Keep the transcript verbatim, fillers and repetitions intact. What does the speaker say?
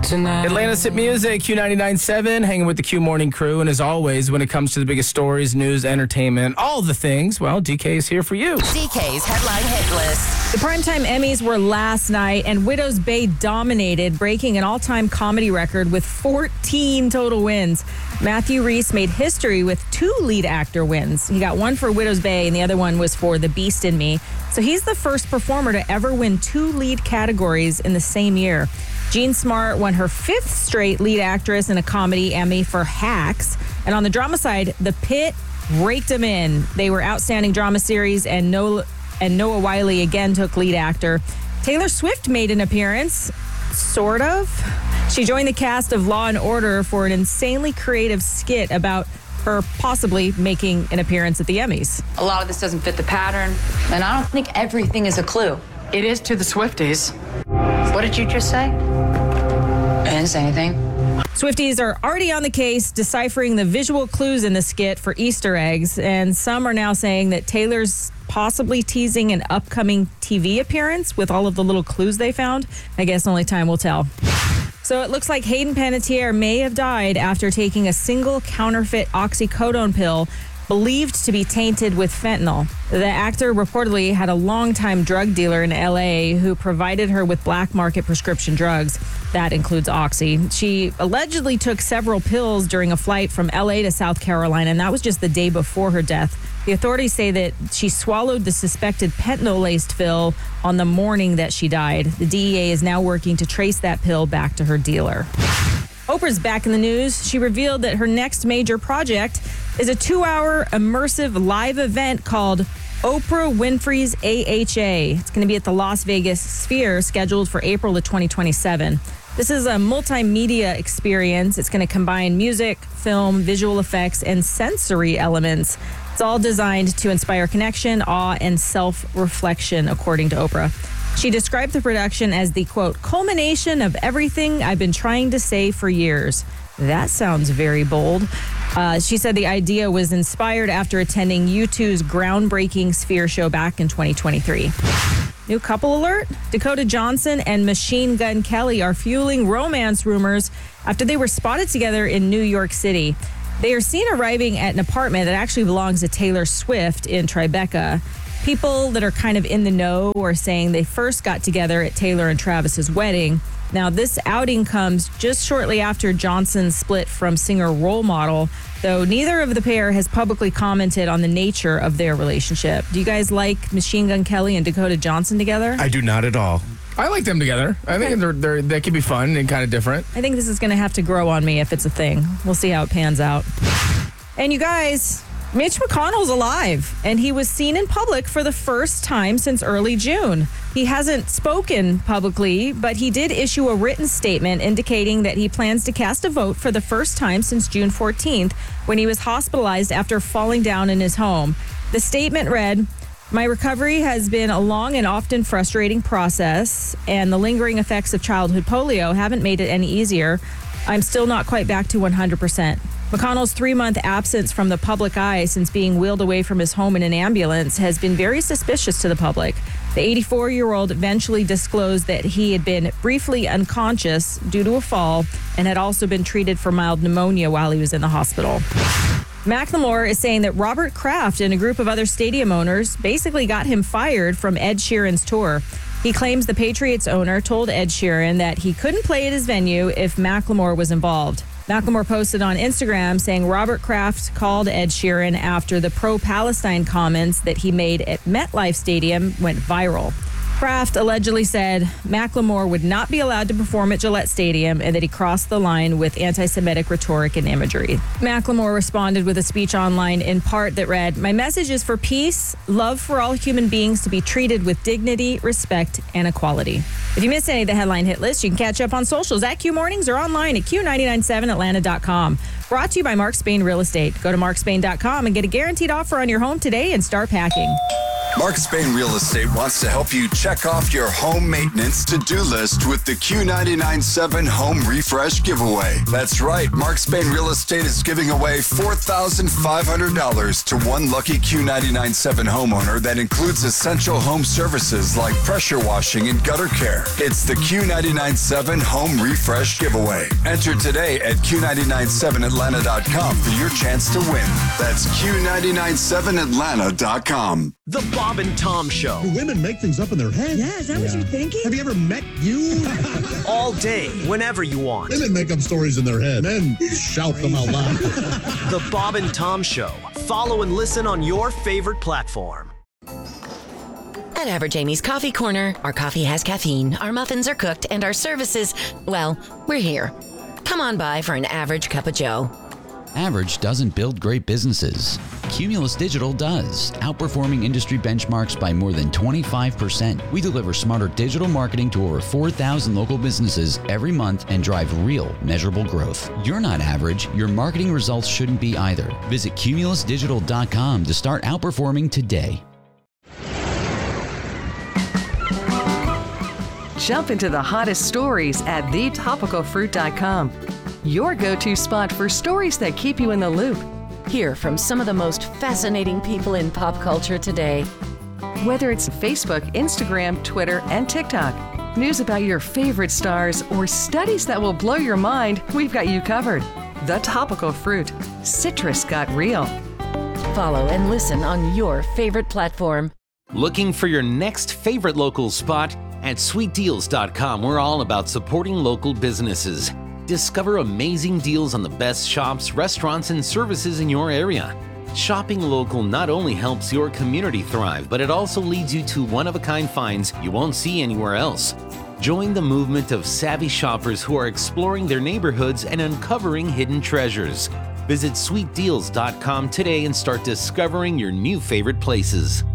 tonight. Atlanta's Hit Music, Q ninety-nine point seven, hanging with the Q Morning Crew. And as always, when it comes to the biggest stories, news, entertainment, all the things, well, D K is here for you. D K's Headline Hit List. The Primetime Emmys were last night, and Widow's Bay dominated, breaking an all-time comedy record with fourteen total wins. Matthew Rhys made history with two lead actor wins. He got one for Widow's Bay, and the other one was for The Beast in Me. So he's the first performer to ever win two lead categories in the same year. Jean Smart won her fifth straight lead actress in a comedy Emmy for Hacks. And on the drama side, The Pit raked them in. They were outstanding drama series, and Noah, and Noah Wiley again took lead actor. Taylor Swift made an appearance, sort of. She joined the cast of Law and Order for an insanely creative skit about her possibly making an appearance at the Emmys. A lot of this doesn't fit the pattern, and I don't think everything is a clue. It is to the Swifties. What did you just say? I didn't say anything. Swifties are already on the case, deciphering the visual clues in the skit for Easter eggs, and some are now saying that Taylor's possibly teasing an upcoming T V appearance with all of the little clues they found. I guess only time will tell. So it looks like Hayden Panettiere may have died after taking a single counterfeit oxycodone pill believed to be tainted with fentanyl. The actor reportedly had a longtime drug dealer in L A who provided her with black market prescription drugs. That includes Oxy. She allegedly took several pills during a flight from L A to South Carolina, and that was just the day before her death. The authorities say that she swallowed the suspected fentanyl-laced pill on the morning that she died. The D E A is now working to trace that pill back to her dealer. Oprah's back in the news. She revealed that her next major project is a two-hour immersive live event called Oprah Winfrey's A H A. It's going to be at the Las Vegas Sphere, scheduled for April of twenty twenty-seven. This is a multimedia experience. It's going to combine music, film, visual effects, and sensory elements. It's all designed to inspire connection, awe, and self-reflection, according to Oprah. She described the production as the, quote, culmination of everything I've been trying to say for years. That sounds very bold. Uh, she said the idea was inspired after attending U two's groundbreaking Sphere show back in twenty twenty-three. New couple alert. Dakota Johnson and Machine Gun Kelly are fueling romance rumors after they were spotted together in New York City. They are seen arriving at an apartment that actually belongs to Taylor Swift in Tribeca. People that are kind of in the know are saying they first got together at Taylor and Travis's wedding. Now, this outing comes just shortly after Johnson split from singer Role Model, though neither of the pair has publicly commented on the nature of their relationship. Do you guys like Machine Gun Kelly and Dakota Johnson together? I do not at all. I like them together. I think they're, they're, they could be fun and kind of different. I think this is going to have to grow on me if it's a thing. We'll see how it pans out. And you guys, Mitch McConnell's alive, and he was seen in public for the first time since early June. He hasn't spoken publicly, but he did issue a written statement indicating that he plans to cast a vote for the first time since June fourteenth, when he was hospitalized after falling down in his home. The statement read, "My recovery has been a long and often frustrating process, and the lingering effects of childhood polio haven't made it any easier. I'm still not quite back to one hundred percent. McConnell's three-month absence from the public eye since being wheeled away from his home in an ambulance has been very suspicious to the public. The eighty-four-year-old eventually disclosed that he had been briefly unconscious due to a fall and had also been treated for mild pneumonia while he was in the hospital." Macklemore is saying that Robert Kraft and a group of other stadium owners basically got him fired from Ed Sheeran's tour. He claims the Patriots owner told Ed Sheeran that he couldn't play at his venue if Macklemore was involved. Macklemore posted on Instagram saying Robert Kraft called Ed Sheeran after the pro-Palestine comments that he made at MetLife Stadium went viral. Kraft allegedly said Macklemore would not be allowed to perform at Gillette Stadium and that he crossed the line with anti-Semitic rhetoric and imagery. Macklemore responded with a speech online in part that read, "My message is for peace, love for all human beings to be treated with dignity, respect, and equality." If you missed any of the headline hit list, you can catch up on socials at Q Mornings or online at Q nine nine seven Atlanta dot com. Brought to you by Mark Spain Real Estate. Go to mark spain dot com and get a guaranteed offer on your home today and start packing. Mark Spain Real Estate wants to help you check off your home maintenance to-do list with the Q ninety-nine point seven Home Refresh Giveaway. That's right, Mark Spain Real Estate is giving away four thousand five hundred dollars to one lucky Q ninety-nine point seven homeowner that includes essential home services like pressure washing and gutter care. It's the Q ninety-nine point seven Home Refresh Giveaway. Enter today at Q ninety-nine seven Atlanta dot com for your chance to win. That's Q ninety-nine seven Atlanta dot com. The Bob and Tom Show. Do women make things up in their head? Yeah, is that what you're thinking? Have you ever met you? All day, whenever you want. Women make up stories in their head. Men shout them out loud. The Bob and Tom Show. Follow and listen on your favorite platform. At Average Amy's Coffee Corner, our coffee has caffeine, our muffins are cooked, and our services, well, we're here. Come on by for an average cup of joe. Average doesn't build great businesses. Cumulus Digital does, outperforming industry benchmarks by more than twenty-five percent. We deliver smarter digital marketing to over four thousand local businesses every month and drive real, measurable growth. You're not average. Your marketing results shouldn't be either. Visit cumulus digital dot com to start outperforming today. Jump into the hottest stories at the topical fruit dot com. Your go-to spot for stories that keep you in the loop. Hear from some of the most fascinating people in pop culture today. Whether it's Facebook, Instagram, Twitter, and TikTok, news about your favorite stars, or studies that will blow your mind, we've got you covered. The Topical Fruit. Citrus got real. Follow and listen on your favorite platform. Looking for your next favorite local spot? At sweet deals dot com, we're all about supporting local businesses. Discover amazing deals on the best shops, restaurants, and services in your area. Shopping local not only helps your community thrive, but it also leads you to one-of-a-kind finds you won't see anywhere else. Join the movement of savvy shoppers who are exploring their neighborhoods and uncovering hidden treasures. Visit sweet deals dot com today and start discovering your new favorite places.